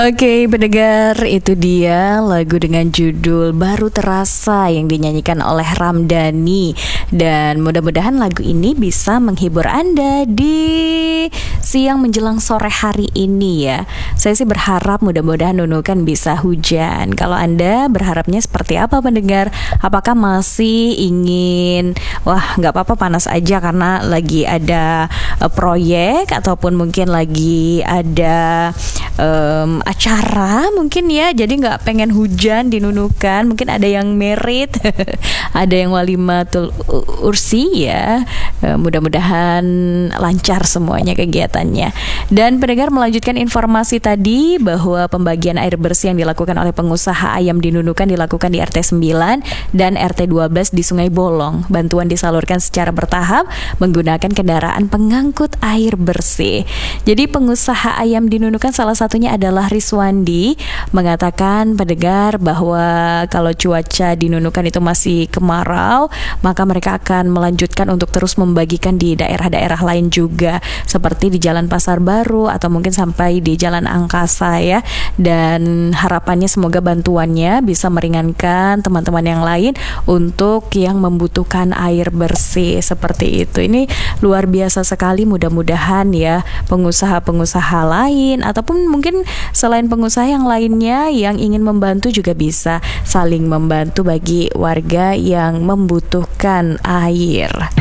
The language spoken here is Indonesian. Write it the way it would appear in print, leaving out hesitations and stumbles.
Oke, pendengar, itu dia lagu dengan judul Baru Terasa yang dinyanyikan oleh Ramdhani. Dan mudah-mudahan lagu ini bisa menghibur Anda di siang menjelang sore hari ini ya. Saya sih berharap mudah-mudahan Nunukan bisa hujan. Kalau Anda berharapnya seperti apa, pendengar? Apakah masih ingin, wah nggak apa-apa panas aja karena lagi ada proyek, ataupun mungkin lagi ada acara mungkin ya, jadi nggak pengen hujan di Nunukan. Mungkin ada yang merit ada yang walimatul ursi ya. Mudah-mudahan lancar semuanya kegiatannya. Dan pendengar, melanjutkan informasi tadi bahwa pembagian air bersih yang dilakukan oleh pengusaha ayam di Nunukan dilakukan di RT 9 dan RT 12 di Sungai Bolong. Bantuan disalurkan secara bertahap menggunakan kendaraan pengangkut air bersih. Jadi pengusaha ayam di Nunukan salah satunya adalah Rizwandi mengatakan, pendengar, bahwa kalau cuaca di Nunukan itu masih kemarau, maka mereka akan melanjutkan untuk terus membagikan di daerah-daerah lain juga, seperti di Jalan Pasar Baru atau mungkin sampai di Jalan Angkasa ya. Dan harapannya semoga bantuannya bisa meringankan teman-teman yang lain untuk yang membutuhkan air bersih seperti itu. Ini luar biasa sekali. Mudah-mudahan ya pengusaha-pengusaha lain ataupun mungkin selain pengusaha yang lainnya yang ingin membantu juga bisa saling membantu bagi warga yang membutuhkan air.